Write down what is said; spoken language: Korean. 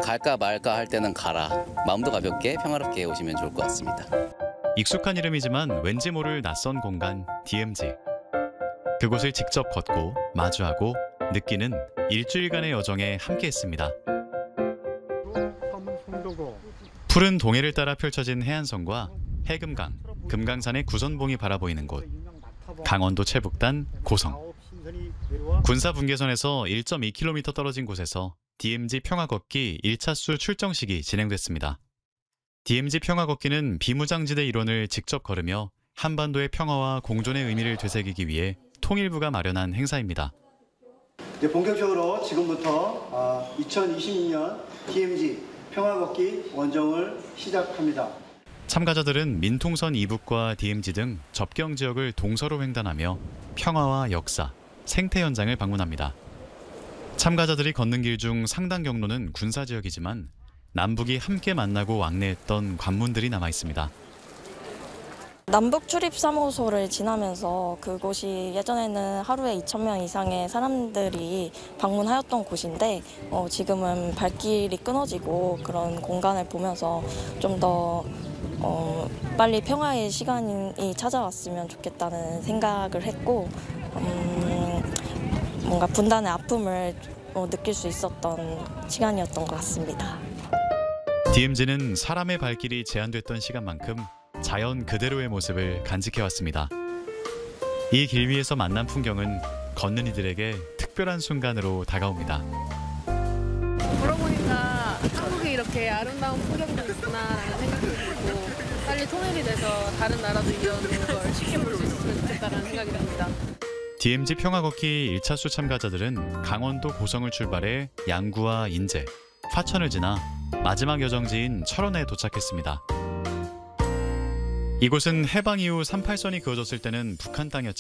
갈까 말까 할 때는 가라. 마음도 가볍게 평화롭게 오시면 좋을 것 같습니다. 익숙한 이름이지만 왠지 모를 낯선 공간 DMZ. 그곳을 직접 걷고 마주하고 느끼는 일주일간의 여정에 함께했습니다. 푸른 동해를 따라 펼쳐진 해안선과 해금강, 금강산의 구선봉이 바라보이는 곳, 강원도 최북단 고성. 군사분계선에서 1.2km 떨어진 곳에서 DMZ 평화걷기 1차수 출정식이 진행됐습니다. DMZ 평화걷기는 비무장지대 일원을 직접 걸으며 한반도의 평화와 공존의 의미를 되새기기 위해 통일부가 마련한 행사입니다. 본격적으로 지금부터 2026년 DMZ 평화걷기 원정을 시작합니다. 참가자들은 민통선 이북과 DMZ 등 접경 지역을 동서로 횡단하며 평화와 역사, 생태 현장을 방문합니다. 참가자들이 걷는 길 중 상당 경로는 군사 지역이지만 남북이 함께 만나고 왕래했던 관문들이 남아 있습니다. 남북 출입 3호소를 지나면서 그곳이 예전에는 하루에 2,000명 이상의 사람들이 방문하였던 곳인데 지금은 발길이 끊어지고 그런 공간을 보면서 좀 더 빨리 평화의 시간이 찾아왔으면 좋겠다는 생각을 했고 뭔가 분단의 아픔을 느낄 수 있었던 시간이었던 것 같습니다. DMZ는 사람의 발길이 제한됐던 시간만큼 자연 그대로의 모습을 간직해왔습니다. 이 길 위에서 만난 풍경은 걷는 이들에게 특별한 순간으로 다가옵니다. 걸어보니까 한국에 이렇게 아름다운 풍경도 있구나라는 생각이 들고 빨리 통일이 돼서 다른 나라도 이런 걸 쉽게 볼 수 있었으면 좋겠다는 생각이 듭니다. DMZ 평화걷기 1차수 참가자들은 강원도 고성을 출발해 양구와 인제, 화천을 지나 마지막 여정지인 철원에 도착했습니다. 이곳은 해방 이후 38선이 그어졌을 때는 북한 땅이었지만